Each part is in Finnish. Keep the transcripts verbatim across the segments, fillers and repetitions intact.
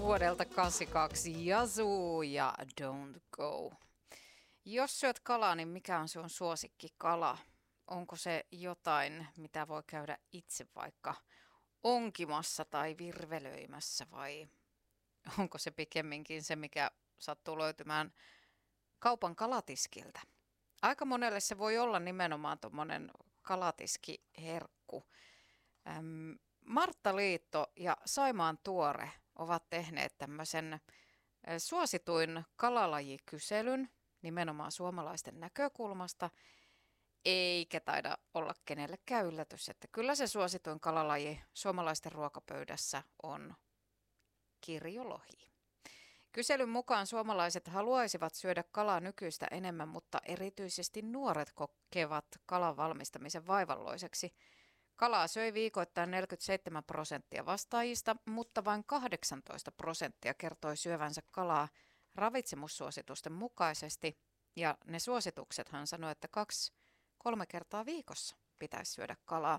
Vuodelta kahdeksankymmentäkaksi Yazoo ja Don't Go. Jos syöt kalaa, niin mikä on sun suosikkikala? Onko se jotain, mitä voi käydä itse vaikka onkimassa tai virvelöimässä, vai onko se pikemminkin se, mikä sattuu löytymään kaupan kalatiskiltä? Aika monelle se voi olla nimenomaan tuommoinen kalatiskiherkku. Äm, Martta Liitto ja Saimaan Tuore ovat tehneet tämmöisen suosituin kalalajikyselyn nimenomaan suomalaisten näkökulmasta, eikä taida olla kenellekään yllätys, että kyllä se suosituin kalalaji suomalaisten ruokapöydässä on kirjolohi. Kyselyn mukaan suomalaiset haluaisivat syödä kalaa nykyistä enemmän, mutta erityisesti nuoret kokevat kalan valmistamisen vaivalloiseksi. Kalaa söi viikoittain neljäkymmentäseitsemän prosenttia vastaajista, mutta vain kahdeksantoista prosenttia kertoi syövänsä kalaa ravitsemussuositusten mukaisesti. Ja ne suosituksethan sanoi, että kaksi, kolme kertaa viikossa pitäisi syödä kalaa.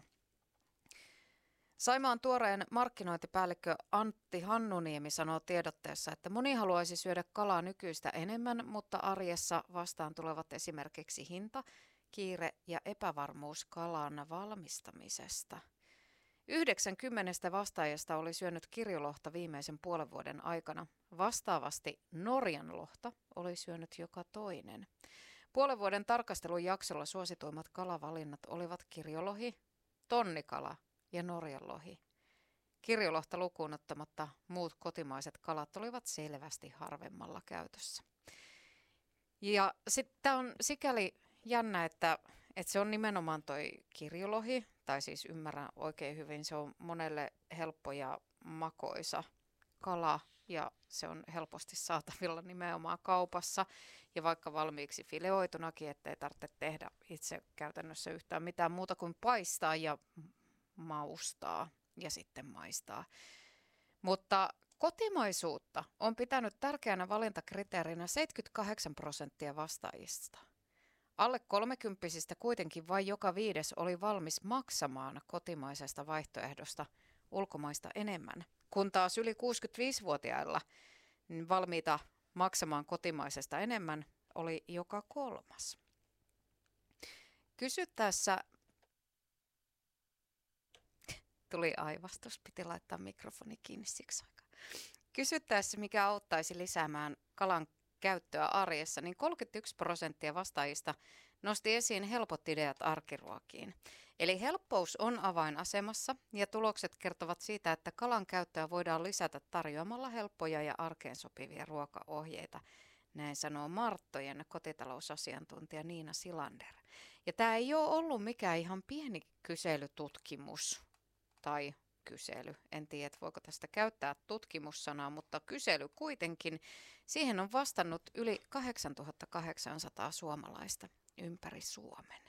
Saimaan Tuoreen markkinointipäällikkö Antti Hannuniemi sanoo tiedotteessa, että moni haluaisi syödä kalaa nykyistä enemmän, mutta arjessa vastaan tulevat esimerkiksi hinta, kiire ja epävarmuus kalan valmistamisesta. Yhdeksänkymmentä vastaajasta oli syönyt kirjolohta viimeisen puolen vuoden aikana. Vastaavasti Norjan lohta oli syönyt joka toinen. Puolen vuoden tarkastelun jaksolla suosituimmat kalavalinnat olivat kirjolohi, tonnikala ja norjanlohi. Kirjolohta lukuun ottamatta muut kotimaiset kalat olivat selvästi harvemmalla käytössä. Ja sitten tämä on sikäli jännä, että, että se on nimenomaan toi kirjolohi, tai siis ymmärrän oikein hyvin, se on monelle helppo ja makoisa kala, ja se on helposti saatavilla nimenomaan kaupassa, ja vaikka valmiiksi fileoitunakin, ettei tarvitse tehdä itse käytännössä yhtään mitään muuta kuin paistaa ja maustaa ja sitten maistaa. Mutta kotimaisuutta on pitänyt tärkeänä valintakriteerinä seitsemänkymmentäkahdeksan prosenttia vastaajista. Alle kolmekymppisistä kuitenkin vain joka viides oli valmis maksamaan kotimaisesta vaihtoehdosta ulkomaista enemmän, kun taas yli kuusikymmentäviisivuotiailla niin valmiita maksamaan kotimaisesta enemmän oli joka kolmas. Kysyttäessä tuli aivastus, piti laittaa mikrofoni kiinni siksi aikaa. Kysyttäessä, mikä auttaisi lisäämään kalan käyttöä arjessa, niin kolmekymmentäyksi prosenttia vastaajista nosti esiin helpot ideat arkiruokiin. Eli helppous on avainasemassa ja tulokset kertovat siitä, että kalan käyttöä voidaan lisätä tarjoamalla helppoja ja arkeen sopivia ruokaohjeita. Näin sanoo Marttojen kotitalousasiantuntija Niina Silander. Ja tämä ei ole ollut mikään ihan pieni kyselytutkimus tai kysely. En tiedä, voiko tästä käyttää tutkimussanaa, mutta kysely kuitenkin. Siihen on vastannut yli kahdeksantuhattakahdeksansataa suomalaista ympäri Suomen.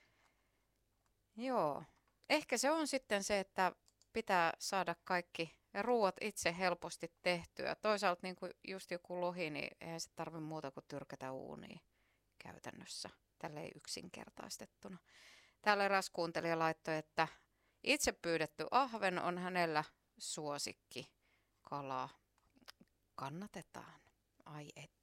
Joo, ehkä se on sitten se, että pitää saada kaikki ruuat itse helposti tehtyä. Toisaalta niin kuin just joku lohi, niin eihän se tarvitse muuta kuin tyrkätä uuniin käytännössä, tälleen yksinkertaistettuna. Täällä eräs kuuntelija laittoi, että itse pyydetty ahven on hänellä suosikki kalaa. Kannatetaan. Ai et.